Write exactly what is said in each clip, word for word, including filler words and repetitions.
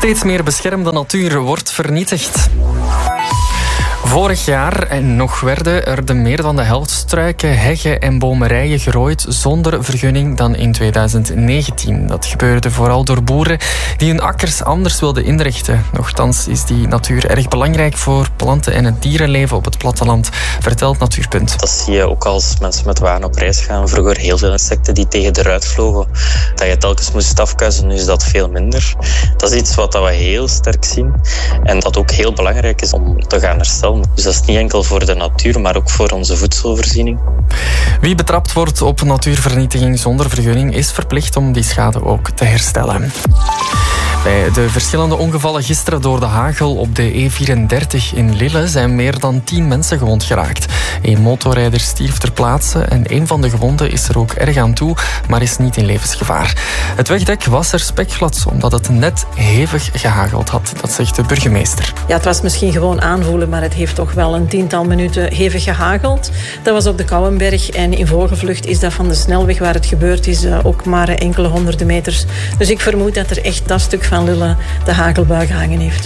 Steeds meer beschermde natuur wordt vernietigd. Vorig jaar en nog werden er de meer dan de helft struiken, heggen en bomerijen gerooid zonder vergunning dan in tweeduizend negentien. Dat gebeurde vooral door boeren die hun akkers anders wilden inrichten. Nochtans is die natuur erg belangrijk voor planten en het dierenleven op het platteland, vertelt Natuurpunt. Dat zie je ook als mensen met wagen op reis gaan. Vroeger heel veel insecten die tegen de ruit vlogen. Dat je telkens moest afkuisen, nu is dat veel minder. Dat is iets wat we heel sterk zien en dat ook heel belangrijk is om te gaan herstellen. Dus dat is niet enkel voor de natuur, maar ook voor onze voedselvoorziening. Wie betrapt wordt op natuurvernietiging zonder vergunning is verplicht om die schade ook te herstellen. Bij de verschillende ongevallen gisteren door de hagel op de E vierendertig in Lille zijn meer dan tien mensen gewond geraakt. Een motorrijder stierf ter plaatse en een van de gewonden is er ook erg aan toe, maar is niet in levensgevaar. Het wegdek was er spekglad omdat het net hevig gehageld had, dat zegt de burgemeester. Ja, het was misschien gewoon aanvoelen, maar het heeft toch wel een tiental minuten hevig gehageld. Dat was op de Kouwenberg en in vogelvlucht is dat van de snelweg waar het gebeurd is ook maar enkele honderden meters. Dus ik vermoed dat er echt dat stuk van Lille de hagelbui gehangen heeft.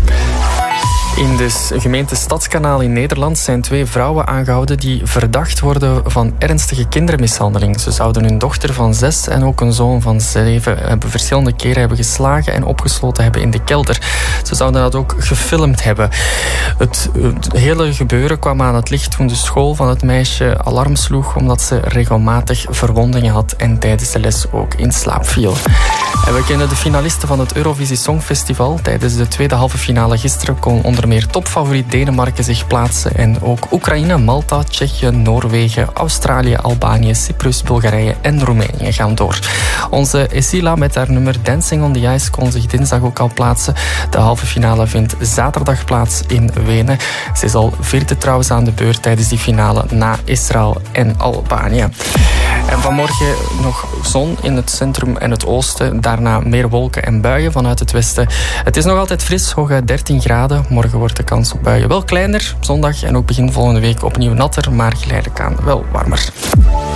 In de gemeente Stadskanaal in Nederland zijn twee vrouwen aangehouden die verdacht worden van ernstige kindermishandeling. Ze zouden hun dochter van zes en ook een zoon van zeven hebben verschillende keren hebben geslagen en opgesloten hebben in de kelder. Ze zouden dat ook gefilmd hebben. Het, het hele gebeuren kwam aan het licht toen de school van het meisje alarm sloeg omdat ze regelmatig verwondingen had en tijdens de les ook in slaap viel. En we kennen de finalisten van het Eurovisie Songfestival. Tijdens de tweede halve finale gisteren kon onder meer topfavoriet Denemarken zich plaatsen en ook Oekraïne, Malta, Tsjechië, Noorwegen, Australië, Albanië, Cyprus, Bulgarije en Roemenië gaan door. Onze Esila met haar nummer Dancing on the Ice kon zich dinsdag ook al plaatsen. De halve finale vindt zaterdag plaats in Wenen. Ze is al vierde trouwens aan de beurt tijdens die finale na Israël en Albanië. En vanmorgen nog zon in het centrum en het oosten. Daarna meer wolken en buien vanuit het westen. Het is nog altijd fris, hooguit dertien graden. Morgen wordt de kans op buien wel kleiner. Zondag en ook begin volgende week opnieuw natter, maar geleidelijk aan wel warmer.